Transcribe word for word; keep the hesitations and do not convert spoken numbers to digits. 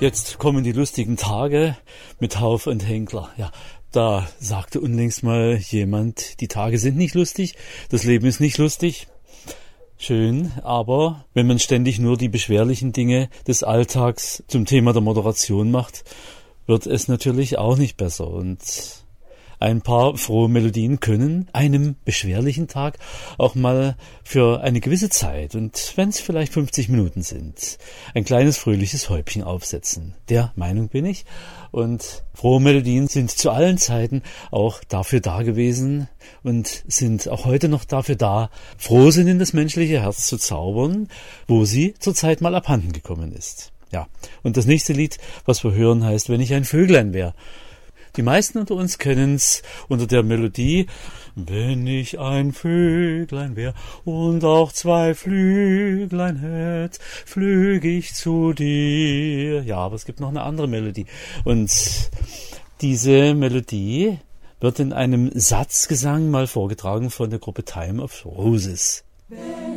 Jetzt kommen die lustigen Tage mit Hauf und Henkler. Ja, da sagte unlängst mal jemand, die Tage sind nicht lustig, das Leben ist nicht lustig. Schön, aber wenn man ständig nur die beschwerlichen Dinge des Alltags zum Thema der Moderation macht, wird es natürlich auch nicht besser. Und ein paar frohe Melodien können einem beschwerlichen Tag auch mal für eine gewisse Zeit, und wenn es vielleicht fünfzig Minuten sind, ein kleines fröhliches Häubchen aufsetzen. Der Meinung bin ich. Und frohe Melodien sind zu allen Zeiten auch dafür da gewesen und sind auch heute noch dafür da, Frohsinn in das menschliche Herz zu zaubern, wo sie zurzeit mal abhanden gekommen ist. Ja, und das nächste Lied, was wir hören, heißt "Wenn ich ein Vöglein wär". Die meisten unter uns kennen's unter der Melodie "Wenn ich ein Vöglein wär und auch zwei Flüglein hätt, flüg ich zu dir". Ja, aber es gibt noch eine andere Melodie. Und diese Melodie wird in einem Satzgesang mal vorgetragen von der Gruppe Time of Roses.